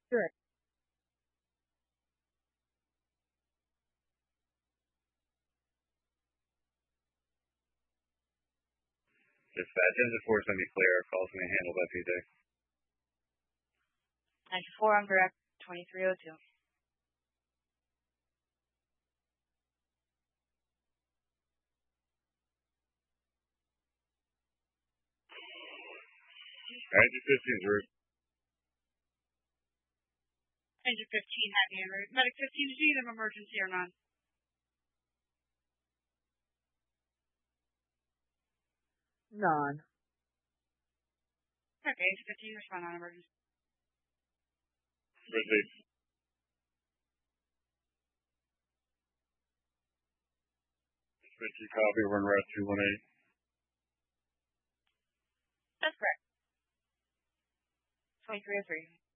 Good. Dispatch, engine 470 clear. Calls being handled by PJ. 94 on direct, 2302. Engine 15's route. Engine 15, happy en route. Medic 15, did you need an emergency or none? None. Okay, Engine 15, respond on emergency. Received. Dispatch, copy. We're in route 218. That's correct. 2303.